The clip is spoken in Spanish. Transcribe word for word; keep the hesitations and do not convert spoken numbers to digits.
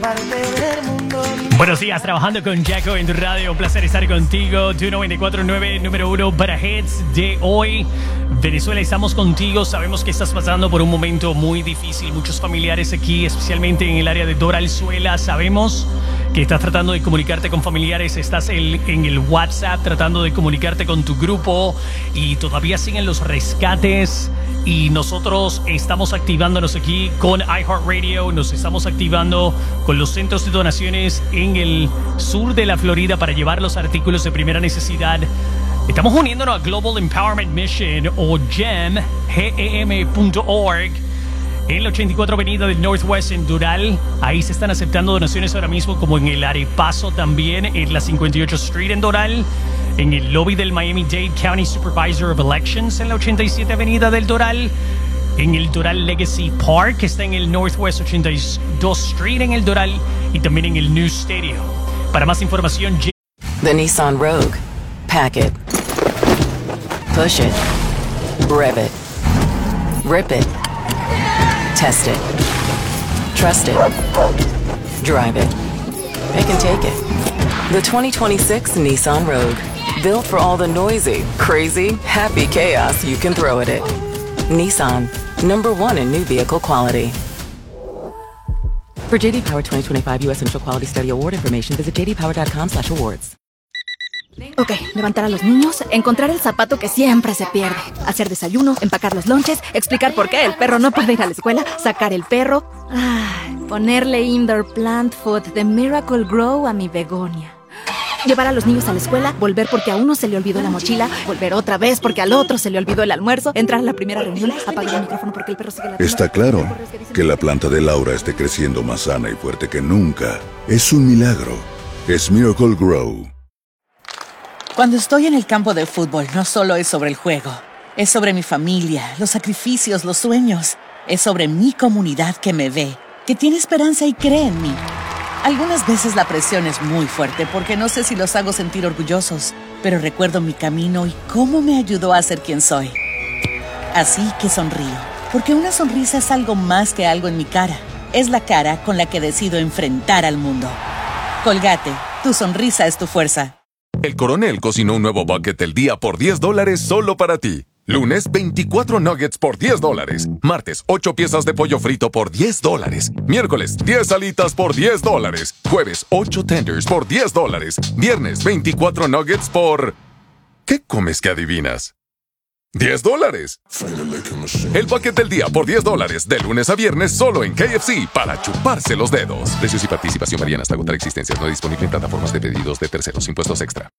Buenos días, trabajando con Jaco en tu radio. Un placer estar contigo. Tu noventa y cuatro punto nueve, número uno para hits de hoy. Venezuela, estamos contigo. Sabemos que estás pasando por un momento muy difícil. Muchos familiares aquí, especialmente en el área de Doralzuela. Sabemos que estás tratando de comunicarte con familiares. Estás el, en el WhatsApp tratando de comunicarte con tu grupo y todavía siguen los rescates. Y nosotros estamos activándonos aquí con iHeartRadio, nos estamos activando con los centros de donaciones en el sur de la Florida para llevar los artículos de primera necesidad. Estamos uniéndonos a Global Empowerment Mission o GEM, G E M punto org, en la ochenta y cuatro Avenida del Northwest en Doral. Ahí se están aceptando donaciones ahora mismo, como en el Arepazo también, en la cincuenta y ocho Street en Doral. En el lobby del Miami-Dade County Supervisor of Elections en la ochenta y siete Avenida del Doral. En el Doral Legacy Park, que está en el Northwest ochenta y dos Street en el Doral. Y también en el New Stadium. Para más información... The Nissan Rogue. Pack it. Push it. Rev it. Rip it. Test it. Trust it. Drive it. It can take it. The twenty twenty-six Nissan Rogue. Built for all the noisy, crazy, happy chaos you can throw at it. Nissan, number one in new vehicle quality. For J D Power twenty twenty-five U S Initial Quality Study Award information, visit j d power dot com slash awards. Ok, levantar a los niños, encontrar el zapato que siempre se pierde, hacer desayuno, empacar los lonches, explicar por qué el perro no puede ir a la escuela, sacar el perro, ay, ponerle indoor plant food de Miracle Grow a mi begonia. Llevar a los niños a la escuela, volver porque a uno se le olvidó la mochila, volver otra vez porque al otro se le olvidó el almuerzo, entrar a la primera reunión, apagar el micrófono porque el perro sigue la... Está claro que la planta de Laura esté creciendo más sana y fuerte que nunca. Es un milagro. Es Miracle Grow. Cuando estoy en el campo de fútbol, no solo es sobre el juego. Es sobre mi familia, los sacrificios, los sueños. Es sobre mi comunidad que me ve, que tiene esperanza y cree en mí. Algunas veces la presión es muy fuerte porque no sé si los hago sentir orgullosos, pero recuerdo mi camino y cómo me ayudó a ser quien soy. Así que sonrío, porque una sonrisa es algo más que algo en mi cara. Es la cara con la que decido enfrentar al mundo. Colgate, tu sonrisa es tu fuerza. El Coronel cocinó un nuevo bucket del día por diez dólares solo para ti. Lunes, veinticuatro nuggets por diez dólares. Martes, ocho piezas de pollo frito por diez dólares. Miércoles, diez alitas por diez dólares. Jueves, ocho tenders por diez dólares. Viernes, veinticuatro nuggets por... ¿Qué comes que adivinas? ¡diez dólares! El bucket del día por diez dólares, de lunes a viernes, solo en K F C, para chuparse los dedos. Precios y participación varían hasta agotar existencias. No disponible en plataformas de pedidos de terceros. Impuestos extra.